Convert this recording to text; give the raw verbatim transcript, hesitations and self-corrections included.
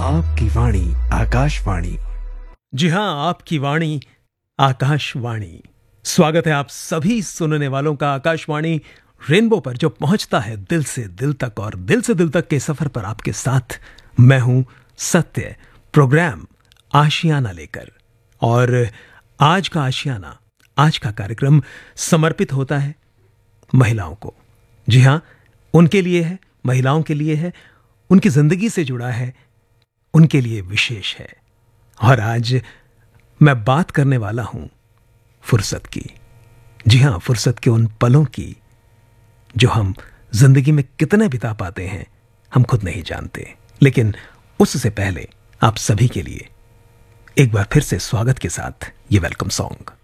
आपकी वाणी आकाशवाणी। जी हां, आपकी वाणी आकाशवाणी। स्वागत है आप सभी सुनने वालों का आकाशवाणी रेनबो पर, जो पहुंचता है दिल से दिल तक, और दिल से दिल तक के सफर पर आपके साथ मैं हूं सत्य, प्रोग्राम आशियाना लेकर। और आज का आशियाना, आज का कार्यक्रम समर्पित होता है महिलाओं को। जी हां, उनके लिए है, महिलाओं के लिए है, उनकी जिंदगी से जुड़ा है, उनके लिए विशेष है। और आज मैं बात करने वाला हूं फुर्सत की। जी हां, फुर्सत के उन पलों की जो हम जिंदगी में कितने बिता पाते हैं हम खुद नहीं जानते। लेकिन उससे पहले आप सभी के लिए एक बार फिर से स्वागत के साथ ये वेलकम सॉन्ग।